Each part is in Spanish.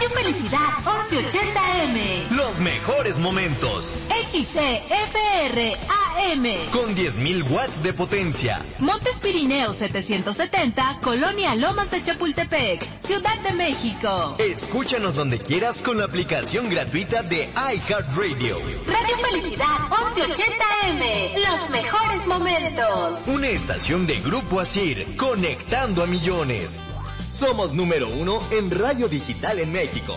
Radio Felicidad 1180M. Los mejores momentos. XCFR AM. Con 10.000 watts de potencia. Montes Pirineos 770, Colonia Lomas de Chapultepec, Ciudad de México. Escúchanos donde quieras con la aplicación gratuita de iHeartRadio. Radio Felicidad 1180M. Los mejores momentos. Una estación de Grupo Asir, conectando a millones. Somos número 1 en radio digital en México.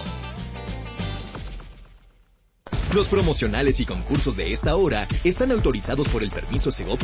Los promocionales y concursos de esta hora están autorizados por el permiso Segov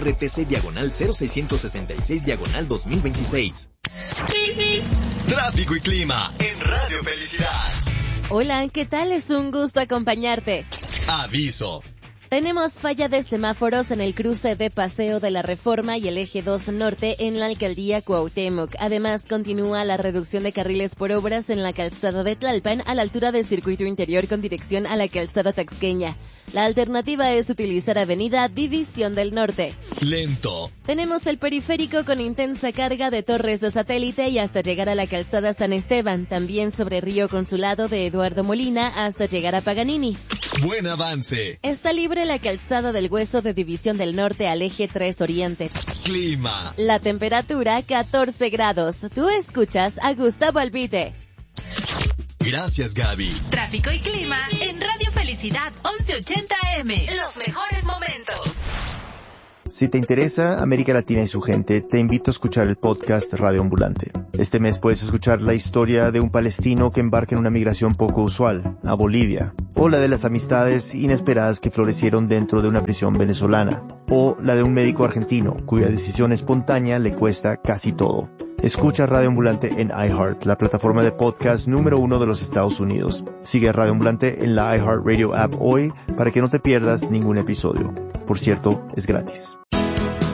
DGRTC/0666/2026. Tráfico y clima en Radio Felicidad. Hola, ¿qué tal? Es un gusto acompañarte. Aviso. Tenemos falla de semáforos en el cruce de Paseo de la Reforma y el Eje 2 Norte en la Alcaldía Cuauhtémoc. Además, continúa la reducción de carriles por obras en la calzada de Tlalpan a la altura del circuito interior con dirección a la calzada Taxqueña. La alternativa es utilizar Avenida División del Norte. Lento. Tenemos el periférico con intensa carga de Torres de Satélite y hasta llegar a la calzada San Esteban. También sobre Río Consulado de Eduardo Molina hasta llegar a Paganini. Buen avance. Está libre la calzada del Hueso de División del Norte al Eje 3 Oriente. Clima. La temperatura 14 grados. Tú escuchas a Gustavo Albite. Gracias, Gaby. Tráfico y clima en Radio Felicidad 1180M. Los mejores momentos. Si te interesa América Latina y su gente, te invito a escuchar el podcast Radio Ambulante. Este mes puedes escuchar la historia de un palestino que embarca en una migración poco usual, a Bolivia, o la de las amistades inesperadas que florecieron dentro de una prisión venezolana, o la de un médico argentino cuya decisión espontánea le cuesta casi todo. Escucha Radio Ambulante en iHeart, la plataforma de podcast número 1 de los Estados Unidos. Sigue a Radio Ambulante en la iHeartRadio app hoy para que no te pierdas ningún episodio. Por cierto, es gratis.